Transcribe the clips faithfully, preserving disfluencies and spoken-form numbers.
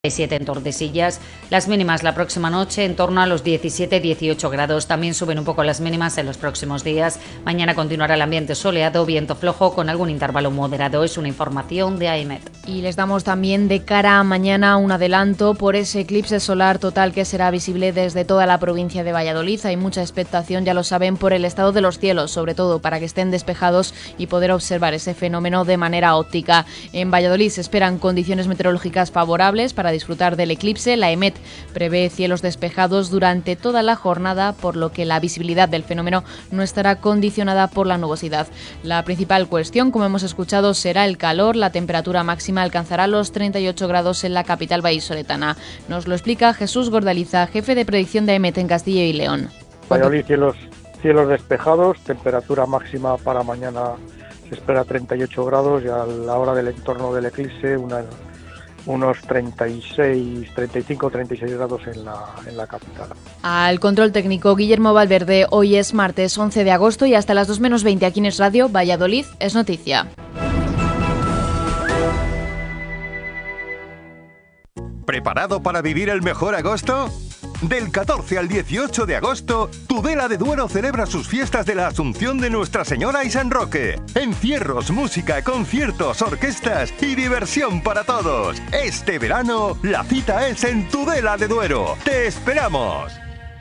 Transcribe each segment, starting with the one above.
siete en Tordesillas. Las mínimas la próxima noche en torno a los diecisiete dieciocho grados. También suben un poco las mínimas en los próximos días. Mañana continuará el ambiente soleado, viento flojo con algún intervalo moderado. Es una información de AEMET. Y les damos también de cara a mañana un adelanto por ese eclipse solar total que será visible desde toda la provincia de Valladolid. Hay mucha expectación, ya lo saben, por el estado de los cielos, sobre todo para que estén despejados y poder observar ese fenómeno de manera óptica. En Valladolid se esperan condiciones meteorológicas favorables para disfrutar del eclipse. La AEMET prevé cielos despejados durante toda la jornada, por lo que la visibilidad del fenómeno no estará condicionada por la nubosidad. La principal cuestión, como hemos escuchado, será el calor. La temperatura máxima alcanzará los treinta y ocho grados en la capital vallisoletana. Nos lo explica Jesús Gordaliza, jefe de predicción de AEMET en Castilla y León. Valladolid, cielos, cielos despejados, temperatura máxima para mañana se espera treinta y ocho grados y a la hora del entorno del eclipse una unos treinta y seis, treinta y cinco, treinta y seis grados en la, en la capital. Al control técnico Guillermo Valverde. Hoy es martes once de agosto y hasta las dos menos veinte aquí en Es Radio, Valladolid es noticia. ¿Preparado para vivir el mejor agosto? Del catorce al dieciocho de agosto, Tudela de Duero celebra sus fiestas de la Asunción de Nuestra Señora y San Roque. Encierros, música, conciertos, orquestas y diversión para todos. Este verano, la cita es en Tudela de Duero. ¡Te esperamos!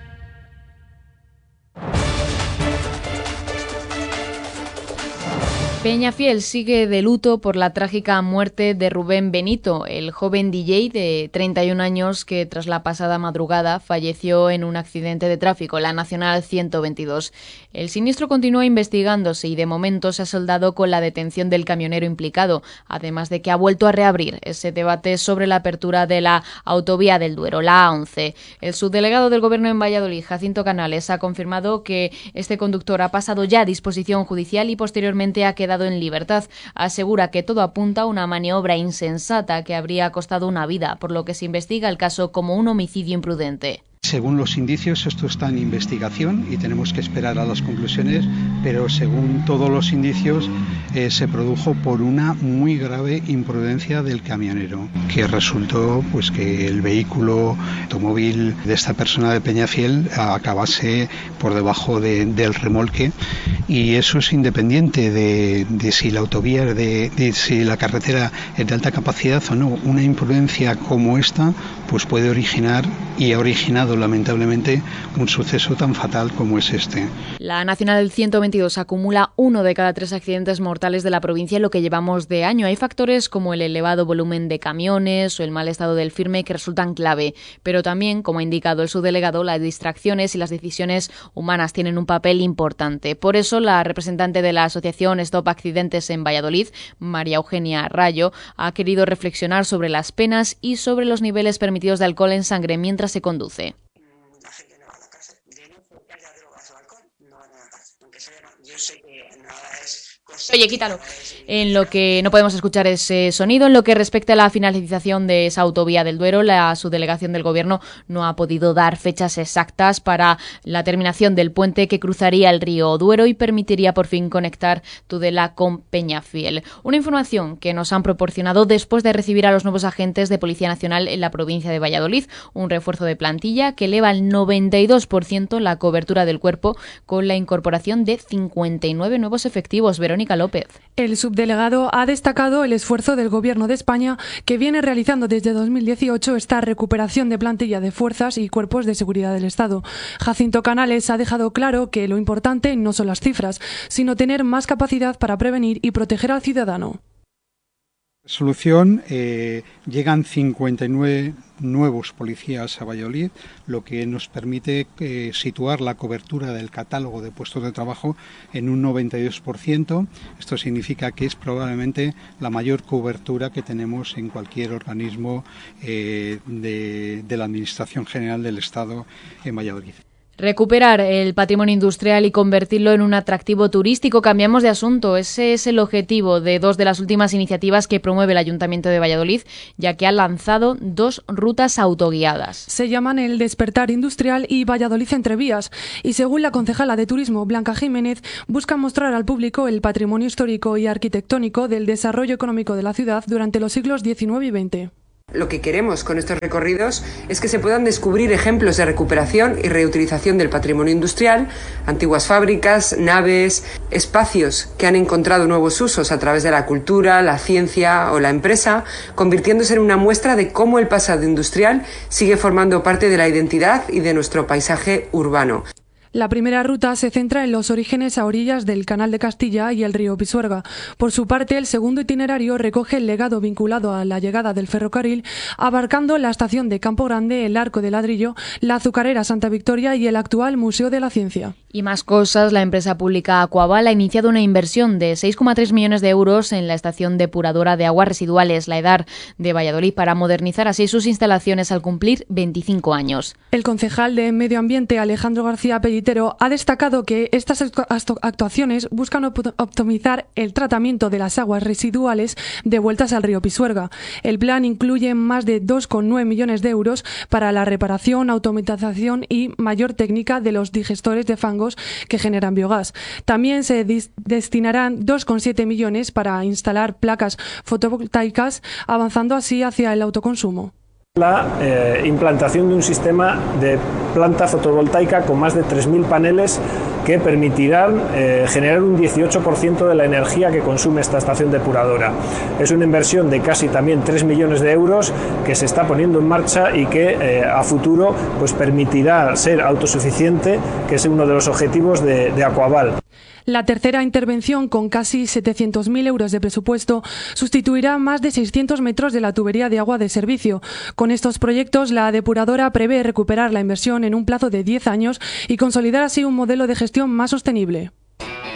Peñafiel sigue de luto por la trágica muerte de Rubén Benito, el joven D J de treinta y un años que tras la pasada madrugada falleció en un accidente de tráfico, la Nacional ciento veintidós. El siniestro continúa investigándose y de momento se ha soldado con la detención del camionero implicado, además de que ha vuelto a reabrir ese debate sobre la apertura de la autovía del Duero, la A once. El subdelegado del Gobierno en Valladolid, Jacinto Canales, ha confirmado que este conductor ha pasado ya a disposición judicial y posteriormente ha quedado en libertad. Asegura que todo apunta a una maniobra insensata que habría costado una vida, por lo que se investiga el caso como un homicidio imprudente. Según los indicios, esto está en investigación y tenemos que esperar a las conclusiones, pero según todos los indicios eh, se produjo por una muy grave imprudencia del camionero, que resultó pues que el vehículo automóvil de esta persona de Peñafiel acabase por debajo de, del remolque, y eso es independiente de, de si la autovía, de, de si la carretera es de alta capacidad o no. Una imprudencia como esta pues puede originar y ha originado lamentablemente un suceso tan fatal como es este. La Nacional ciento veintidós acumula uno de cada tres accidentes mortales de la provincia en lo que llevamos de año. Hay factores como el elevado volumen de camiones o el mal estado del firme que resultan clave, pero también, como ha indicado el subdelegado, las distracciones y las decisiones humanas tienen un papel importante. Por eso, la representante de la asociación Stop Accidentes en Valladolid, María Eugenia Rayo, ha querido reflexionar sobre las penas y sobre los niveles permitidos de alcohol en sangre mientras se conduce. La gente no va a la cárcel. De no haya drogas o alcohol, no van a la cárcel. Aunque sea, yo sé que nada es... Oye, quítalo. En lo que no podemos escuchar ese sonido, en lo que respecta a la finalización de esa autovía del Duero, la subdelegación del Gobierno no ha podido dar fechas exactas para la terminación del puente que cruzaría el río Duero y permitiría por fin conectar Tudela con Peñafiel. Una información que nos han proporcionado después de recibir a los nuevos agentes de Policía Nacional en la provincia de Valladolid, un refuerzo de plantilla que eleva al noventa y dos por ciento la cobertura del cuerpo con la incorporación de cincuenta y nueve nuevos efectivos. Verónica López. El subdelegado ha destacado el esfuerzo del Gobierno de España, que viene realizando desde dos mil dieciocho esta recuperación de plantilla de fuerzas y cuerpos de seguridad del Estado. Jacinto Canales ha dejado claro que lo importante no son las cifras, sino tener más capacidad para prevenir y proteger al ciudadano. Resolución, eh, llegan cincuenta y nueve nuevos policías a Valladolid, lo que nos permite eh, situar la cobertura del catálogo de puestos de trabajo en un noventa y dos por ciento. Esto significa que es probablemente la mayor cobertura que tenemos en cualquier organismo eh, de, de la Administración General del Estado en Valladolid. Recuperar el patrimonio industrial y convertirlo en un atractivo turístico. Cambiamos de asunto. Ese es el objetivo de dos de las últimas iniciativas que promueve el Ayuntamiento de Valladolid, ya que ha lanzado dos rutas autoguiadas. Se llaman el Despertar Industrial y Valladolid Entre Vías, y según la concejala de Turismo, Blanca Jiménez, buscan mostrar al público el patrimonio histórico y arquitectónico del desarrollo económico de la ciudad durante los siglos diecinueve y veinte. Lo que queremos con estos recorridos es que se puedan descubrir ejemplos de recuperación y reutilización del patrimonio industrial, antiguas fábricas, naves, espacios que han encontrado nuevos usos a través de la cultura, la ciencia o la empresa, convirtiéndose en una muestra de cómo el pasado industrial sigue formando parte de la identidad y de nuestro paisaje urbano. La primera ruta se centra en los orígenes a orillas del Canal de Castilla y el río Pisuerga. Por su parte, el segundo itinerario recoge el legado vinculado a la llegada del ferrocarril, abarcando la estación de Campo Grande, el Arco de Ladrillo, la azucarera Santa Victoria y el actual Museo de la Ciencia. Y más cosas, la empresa pública Aquaval ha iniciado una inversión de seis coma tres millones de euros en la estación depuradora de aguas residuales La Edar de Valladolid para modernizar así sus instalaciones al cumplir veinticinco años. El concejal de Medio Ambiente, Alejandro García Pellicer, ha destacado que estas actuaciones buscan optimizar el tratamiento de las aguas residuales devueltas al río Pisuerga. El plan incluye más de dos coma nueve millones de euros para la reparación, automatización y mayor técnica de los digestores de fangos que generan biogás. También se destinarán dos coma siete millones para instalar placas fotovoltaicas, avanzando así hacia el autoconsumo. La eh, implantación de un sistema de planta fotovoltaica con más de tres mil paneles que permitirán eh, generar un dieciocho por ciento de la energía que consume esta estación depuradora. Es una inversión de casi también tres millones de euros que se está poniendo en marcha y que eh, a futuro pues, permitirá ser autosuficiente, que es uno de los objetivos de, de Aquaval. La tercera intervención, con casi setecientos mil euros de presupuesto, sustituirá más de seiscientos metros de la tubería de agua de servicio. Con estos proyectos, la depuradora prevé recuperar la inversión en un plazo de diez años y consolidar así un modelo de gestión más sostenible.